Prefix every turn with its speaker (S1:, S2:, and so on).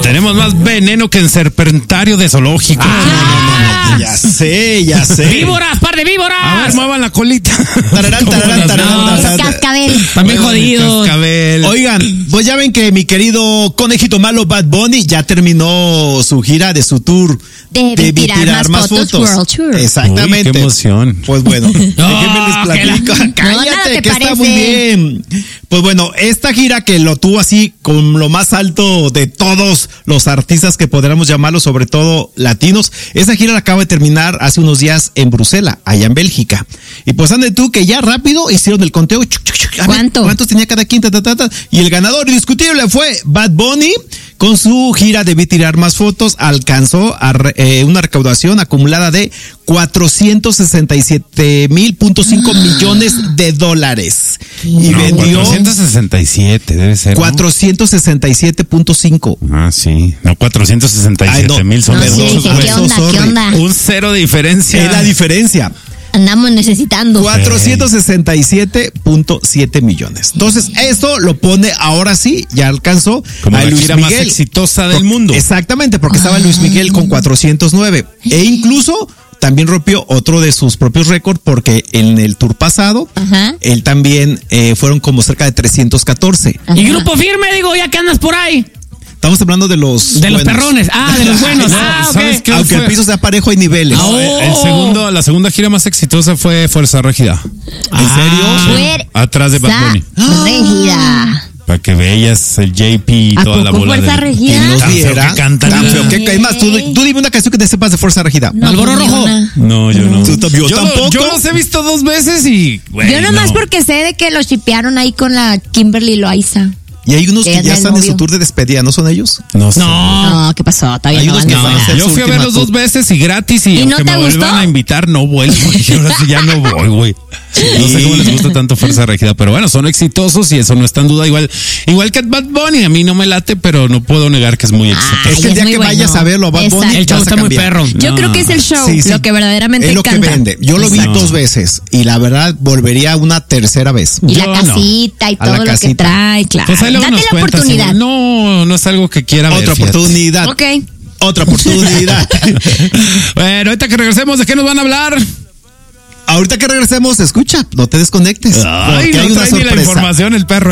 S1: Tenemos más veneno que en serpentario de zoológico.
S2: Ya sé.
S3: ¡Víboras, par de víboras!
S1: A ver, muevan la colita.
S2: Tararán.
S4: Cascabel.
S3: También jodidos.
S1: Cascabel.
S2: Oigan, pues ya ven que mi querido conejito malo Bad Bunny ya terminó su gira de su tour
S4: de tirar más fotos World Tour.
S2: Exactamente.
S1: Uy, qué emoción.
S2: Pues bueno, déjenme les platico.
S4: nada
S2: Cállate,
S4: te
S2: que está
S4: parece.
S2: muy bien. Pues bueno, esta gira que lo tuvo así con lo más alto de todos los artistas que podríamos llamarlos, sobre todo latinos, esa gira la acaba de terminar hace unos días en Bruselas, allá en Bélgica. Y pues ande tú que ya rápido hicieron el conteo. A ver,
S4: ¿Cuánto?
S2: ¿cuántos tenía cada quien? Y el ganador indiscutible fue Bad Bunny. Con su gira de tirar más fotos, alcanzó una recaudación acumulada de 467.5 millones de dólares. Y
S1: No,
S2: vendió
S1: 467 debe ser.
S2: 467.5.
S1: Ah, sí. No, 467,000 son
S4: No,
S1: de
S4: sí,
S1: dos,
S4: dije,
S1: güey.
S4: ¿qué onda? ¿Qué onda?
S1: Un cero de diferencia.
S2: Es la diferencia.
S4: Andamos necesitando.
S2: 467.7 millones. Entonces, eso lo pone ahora sí, ya alcanzó
S1: Como
S2: a
S1: la
S2: Luis
S1: gira más
S2: Miguel.
S1: exitosa del mundo.
S2: Exactamente, porque estaba Luis Miguel con 409. E incluso también rompió otro de sus propios récords porque en el tour pasado,
S4: Ajá.
S2: él también fueron como cerca de 314.
S3: Y Grupo Firme, digo, ya que andas por ahí.
S2: Estamos hablando de los
S3: De los
S2: buenos.
S3: perrones. Ah, de los buenos.
S1: No,
S3: Ah, ok.
S1: ¿sabes qué?
S2: Aunque el
S1: fue?
S2: piso sea parejo, hay niveles.
S1: La segunda gira más exitosa fue Fuerza Régida.
S2: ¿En serio?
S1: Atrás de Bad Bunny.
S4: Régida.
S1: Para que veas el JP y
S4: ¿A
S1: toda la
S4: poco
S1: bola
S4: Fuerza
S1: de...
S4: Régida?
S2: ¿Quién los
S1: Tan feo
S2: viera?
S1: que cantan.
S2: Tan feo que es más, tú dime una canción que te sepas de Fuerza Regida.
S4: No,
S3: Malboro
S4: ni
S3: Rojo.
S4: una.
S1: No, yo no.
S2: Yo tampoco.
S1: Yo los he visto 2 veces y... güey,
S4: Yo nomás
S1: no.
S4: porque sé de que lo chipearon ahí con la Kimberly Loaiza.
S2: Y hay unos
S4: Que
S2: que
S4: anda
S2: ya
S4: el
S2: están en
S4: novio.
S2: su tour de despedida, ¿no son ellos?
S1: No sé.
S3: No.
S4: No, ¿qué pasó? Todavía
S2: Hay
S4: no
S2: unos
S4: van
S2: que
S4: a
S2: van a
S4: fuera.
S2: hacer-
S1: Yo
S2: su
S1: fui a
S2: última
S1: verlos 2
S2: tour.
S1: veces y gratis y
S4: ¿Y no
S1: aunque
S4: te
S1: me vuelvan
S4: gustó?
S1: a invitar, no vuelvo. Y ahora sí ya no voy, güey. No sé cómo les gusta tanto Fuerza Régida, pero bueno, son exitosos y eso no está en duda. Igual que Bad Bunny, a mí no me late, pero no puedo negar que es muy exitoso.
S4: Ay,
S2: Es que el
S4: es
S2: día
S4: muy
S2: que
S4: bueno.
S2: vayas a verlo a Bad Bunny,
S4: Exacto.
S3: El show
S2: vas a
S3: está muy
S2: cambiar.
S3: perro.
S4: Yo creo que es el show,
S2: Sí, sí.
S4: lo que verdaderamente
S2: Es lo que
S4: encanta.
S2: vende. Yo lo vi
S1: Exacto.
S2: 2 veces y la verdad volvería una tercera vez.
S4: Y
S1: Yo
S4: la
S1: no.
S4: casita y
S2: A
S4: todo
S2: la
S4: lo que
S2: casita.
S4: trae, claro.
S1: Pues ahí luego
S4: Date
S1: nos
S4: la
S1: cuentas,
S4: oportunidad.
S1: No es algo que quiera ver.
S2: Otra
S1: fíjate.
S2: oportunidad.
S4: Ok.
S2: Otra oportunidad.
S1: Bueno, ahorita que regresemos, ¿de qué nos van a hablar?
S2: Ahorita que regresemos, escucha, no te desconectes.
S1: Ay,
S2: porque hay
S1: no
S2: una
S1: trae ni la
S2: sorpresa.
S1: información el perro.